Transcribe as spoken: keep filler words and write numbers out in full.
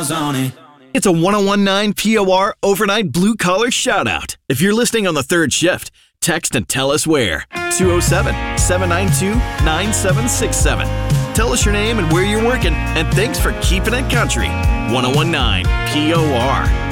miles on it. It's a one oh one nine P O R overnight blue collar shout out. If you're listening on the third shift, text and tell us where. two oh seven, seven nine two, nine seven six seven. Tell us your name and where you're working, and thanks for keeping it country. one oh one nine P O R.